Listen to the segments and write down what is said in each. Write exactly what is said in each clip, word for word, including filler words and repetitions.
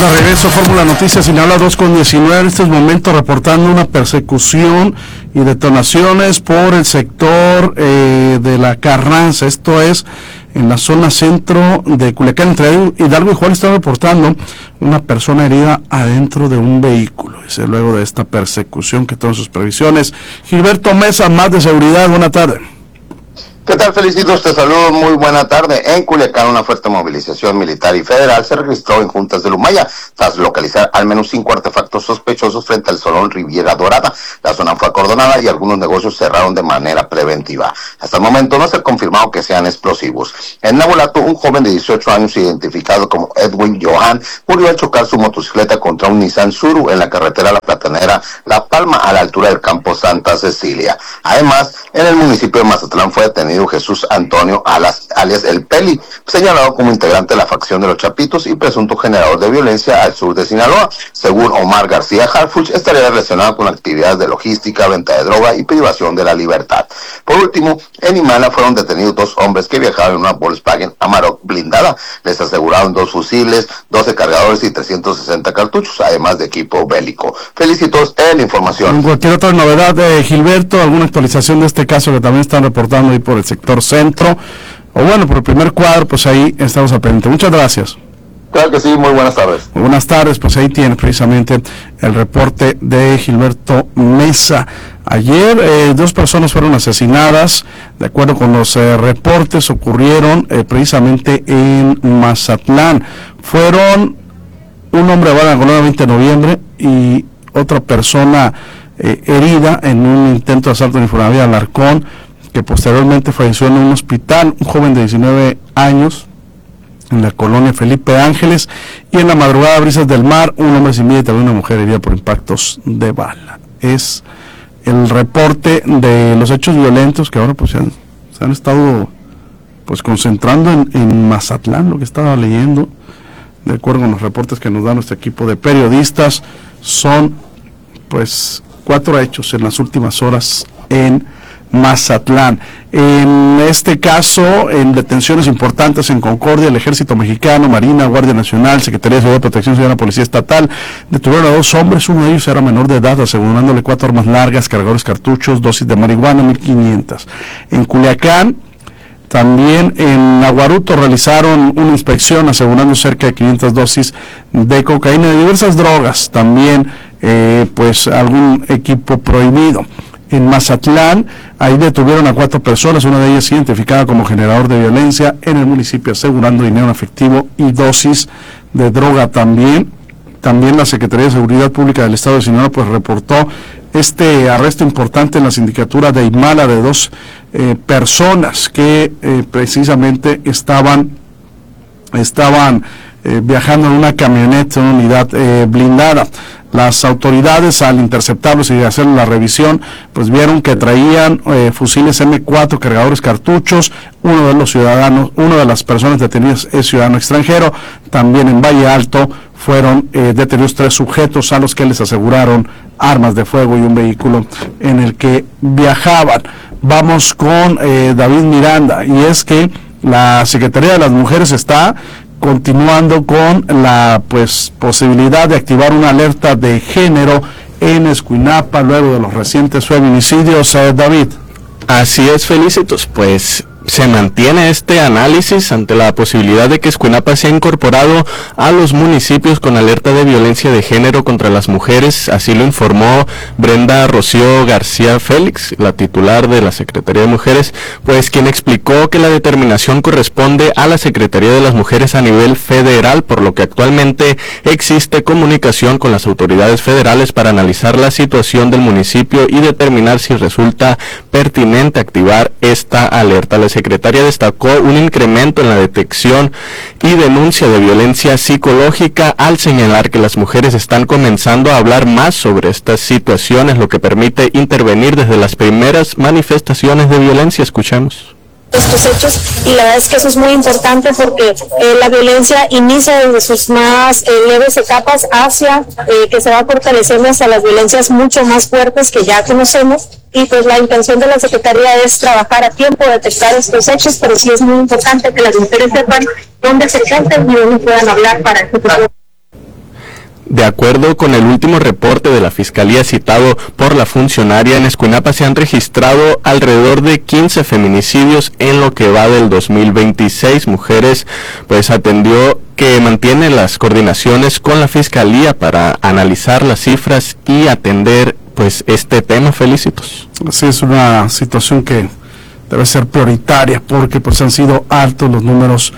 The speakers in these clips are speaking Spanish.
de regreso, Fórmula Noticias Sinaloa dos con diecinueve, en estos momentos reportando una persecución y detonaciones por el sector eh, de la Carranza, esto es en la zona centro de Culiacán, entre Hidalgo y Juárez. Está reportando una persona herida adentro de un vehículo, dice, luego de esta persecución que toman sus previsiones. Gilberto Mesa, más de seguridad, buena tarde. ¿Qué tal, Felicitos? Te saludo, muy buena tarde. En Culiacán, una fuerte movilización militar y federal se registró en Juntas de Lumaya, tras localizar al menos cinco artefactos sospechosos frente al Salón Riviera Dorada. La zona fue acordonada y algunos negocios cerraron de manera preventiva. Hasta el momento no se ha confirmado que sean explosivos. En Navolato, un joven de dieciocho años, identificado como Edwin Johan, murió al chocar su motocicleta contra un Nissan Suru en la carretera La Platanera, La Palma, a la altura del campo Santa Cecilia. Además, en el municipio de Mazatlán fue detenido Jesús Antonio Alas, alias El Peli, señalado como integrante de la facción de los Chapitos y presunto generador de violencia al sur de Sinaloa. Según Omar García Harfuch, estaría relacionado con actividades de logística, venta de droga y privación de la libertad. Por último, en Imala fueron detenidos dos hombres que viajaban en una Volkswagen Amarok blindada. Les aseguraron dos fusiles, doce cargadores y trescientos sesenta cartuchos, además de equipo bélico. Felicitos en la información. En cualquier otra novedad, de Gilberto, alguna actualización de este caso que también están reportando ahí por el sector centro, o bueno, por el primer cuadro, pues ahí estamos al pendiente. Muchas gracias. Claro que sí, muy buenas tardes. Muy buenas tardes, pues ahí tiene precisamente el reporte de Gilberto Mesa. Ayer eh, dos personas fueron asesinadas, de acuerdo con los eh, reportes, ocurrieron eh, precisamente en Mazatlán. Fueron un hombre de Guadalajara el veinte de noviembre y otra persona eh, herida en un intento de asalto en Infonavit Alarcón, que posteriormente falleció en un hospital, un joven de diecinueve años, en la colonia Felipe Ángeles. Y en la madrugada, Brisas del Mar, un hombre sin vida y también una mujer herida por impactos de bala. Es el reporte de los hechos violentos que ahora pues se han, se han estado pues concentrando en, en Mazatlán, lo que estaba leyendo, de acuerdo con los reportes que nos da nuestro equipo de periodistas. Son pues cuatro hechos en las últimas horas en Mazatlán. En este caso, en detenciones importantes en Concordia, el Ejército Mexicano, Marina, Guardia Nacional, Secretaría de Seguridad y Protección Ciudadana, Policía Estatal, detuvieron a dos hombres. Uno de ellos era menor de edad, asegurándole cuatro armas largas, cargadores, cartuchos, dosis de marihuana, mil quinientas. En Culiacán, también en Aguaruto, realizaron una inspección asegurando cerca de quinientas dosis de cocaína y de diversas drogas, también eh, pues algún equipo prohibido. En Mazatlán, ahí detuvieron a cuatro personas, una de ellas identificada como generador de violencia en el municipio, asegurando dinero en efectivo y dosis de droga también. También la Secretaría de Seguridad Pública del Estado de Sinaloa pues reportó este arresto importante en la sindicatura de Imala de dos eh, personas que eh, precisamente estaban estaban eh, viajando en una camioneta, en una unidad eh, blindada. Las autoridades, al interceptarlos y hacer la revisión, pues vieron que traían eh, fusiles eme cuatro, cargadores, cartuchos. Uno de los ciudadanos, una de las personas detenidas es ciudadano extranjero. También en Valle Alto fueron eh, detenidos tres sujetos a los que les aseguraron armas de fuego y un vehículo en el que viajaban. Vamos con eh, David Miranda, y es que la Secretaría de las Mujeres está continuando con la pues posibilidad de activar una alerta de género en Escuinapa luego de los recientes feminicidios. eh, David. Así es, Felicitos, pues se mantiene este análisis ante la posibilidad de que Escuinapa sea incorporado a los municipios con alerta de violencia de género contra las mujeres. Así lo informó Brenda Rocío García Félix, la titular de la Secretaría de Mujeres, pues quien explicó que la determinación corresponde a la Secretaría de las Mujeres a nivel federal, por lo que actualmente existe comunicación con las autoridades federales para analizar la situación del municipio y determinar si resulta pertinente activar esta alerta. La secretaria destacó un incremento en la detección y denuncia de violencia psicológica al señalar que las mujeres están comenzando a hablar más sobre estas situaciones, lo que permite intervenir desde las primeras manifestaciones de violencia. Escuchamos estos hechos, y la verdad es que eso es muy importante porque eh, la violencia inicia desde sus más eh, leves etapas hacia eh, que se va fortaleciendo hasta las violencias mucho más fuertes que ya conocemos, y pues la intención de la Secretaría es trabajar a tiempo, detectar estos hechos, pero sí es muy importante que las mujeres sepan dónde se sienten y dónde puedan hablar para el futuro. De acuerdo con el último reporte de la Fiscalía citado por la funcionaria, en Escuinapa se han registrado alrededor de quince feminicidios en lo que va del dos mil veintiséis. Mujeres pues atendió que mantiene las coordinaciones con la Fiscalía para analizar las cifras y atender pues este tema. Felicitos. Sí, es una situación que debe ser prioritaria porque pues han sido altos los números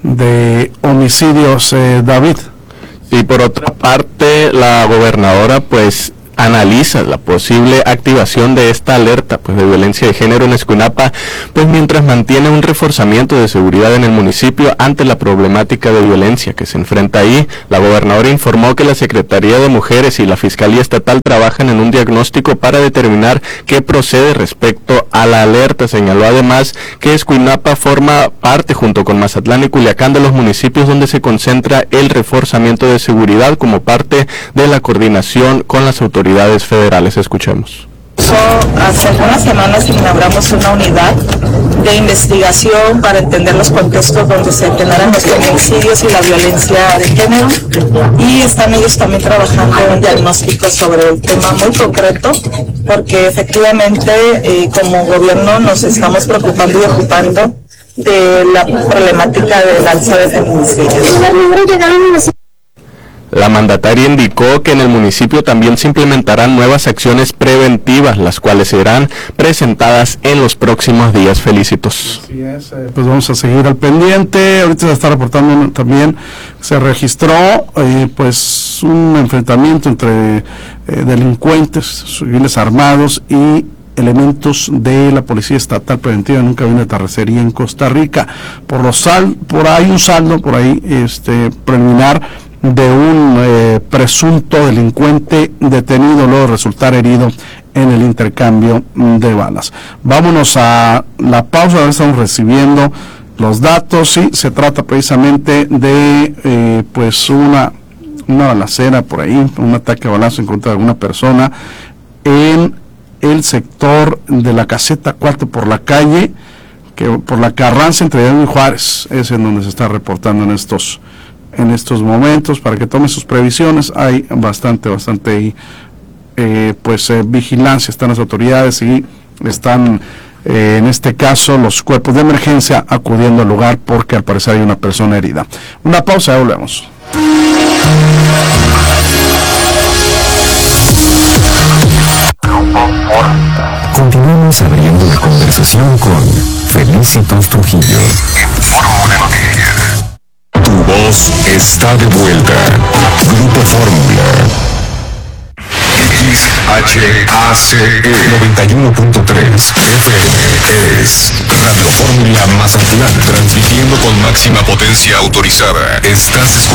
de homicidios, eh, David. Y por otra parte, la gobernadora pues analiza la posible activación de esta alerta pues de violencia de género en Escuinapa, pues mientras mantiene un reforzamiento de seguridad en el municipio ante la problemática de violencia que se enfrenta ahí. La gobernadora informó que la Secretaría de Mujeres y la Fiscalía Estatal trabajan en un diagnóstico para determinar qué procede respecto a la alerta. Señaló además que Escuinapa forma parte junto con Mazatlán y Culiacán de los municipios donde se concentra el reforzamiento de seguridad como parte de la coordinación con las autoridades federales. Escuchemos. Hace algunas semanas inauguramos una unidad de investigación para entender los contextos donde se generan los feminicidios y la violencia de género, y están ellos también trabajando en un diagnóstico sobre el tema muy concreto, porque efectivamente eh, como gobierno nos estamos preocupando y ocupando de la problemática del alza de feminicidios. La mandataria indicó que en el municipio también se implementarán nuevas acciones preventivas, las cuales serán presentadas en los próximos días. Felicitos. Así es, eh, pues vamos a seguir al pendiente. Ahorita se está reportando también, se registró eh, pues un enfrentamiento entre eh, delincuentes civiles armados y elementos de la Policía Estatal Preventiva en un camino de terracería en Costa Rica. Por los sal, por ahí un saldo, por ahí este preliminar de un eh, presunto delincuente detenido luego de resultar herido en el intercambio de balas. Vámonos a la pausa, ahora estamos recibiendo los datos. Sí, se trata precisamente de eh, pues una, una balacera por ahí, un ataque a balazo en contra de alguna persona en el sector de la caseta cuatro por la calle, que por la Carranza entre Hidalgo y Juárez, es en donde se está reportando en estos en estos momentos, para que tome sus previsiones. Hay bastante, bastante eh, pues eh, vigilancia, están las autoridades y están eh, en este caso los cuerpos de emergencia acudiendo al lugar porque al parecer hay una persona herida. Una pausa, ya volvemos. Continuamos abriendo la conversación con Felicitos Trujillo. Tu voz está de vuelta. Grupo Fórmula. X H A C E noventa y uno punto tres F M es Radio Fórmula Mazatlán, transmitiendo con máxima potencia autorizada. Estás escuchando